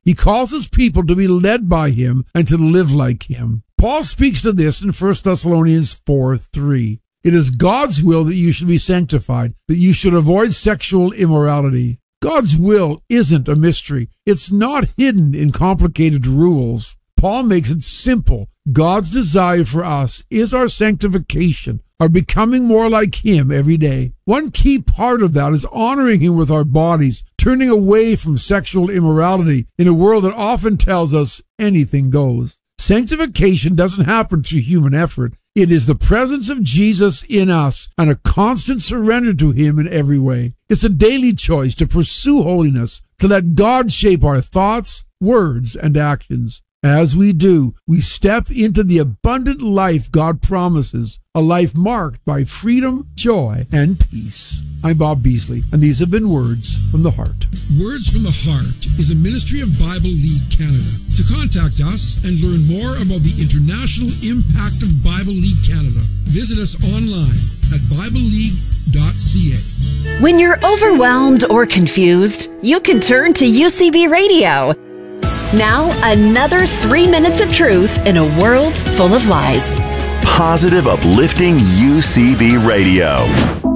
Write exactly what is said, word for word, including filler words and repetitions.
He calls his people to be led by him and to live like him. Paul speaks to this in First Thessalonians four three. It is God's will that you should be sanctified, that you should avoid sexual immorality. God's will isn't a mystery. It's not hidden in complicated rules. Paul makes it simple. God's desire for us is our sanctification, our becoming more like him every day. One key part of that is honoring him with our bodies, turning away from sexual immorality in a world that often tells us anything goes. Sanctification doesn't happen through human effort. It is the presence of Jesus in us and a constant surrender to him in every way. It's a daily choice to pursue holiness, to let God shape our thoughts, words, and actions. As we do, we step into the abundant life God promises, a life marked by freedom, joy, and peace. I'm Bob Beasley, and these have been Words from the Heart. Words from the Heart is a ministry of Bible League Canada. To contact us and learn more about the international impact of Bible League Canada, visit us online at bible league dot c a. When you're overwhelmed or confused, you can turn to U C B Radio. Now, another three minutes of truth in a world full of lies. Positive, uplifting U C B Radio.